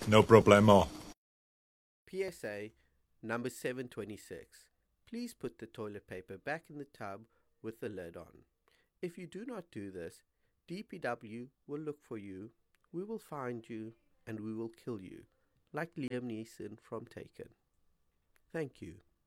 No problemo. PSA number 726. Please put the toilet paper back in the tub with the lid on. If you do not do this, DPW will look for you, we will find you, and we will kill you, like Liam Neeson from Taken. Thank you.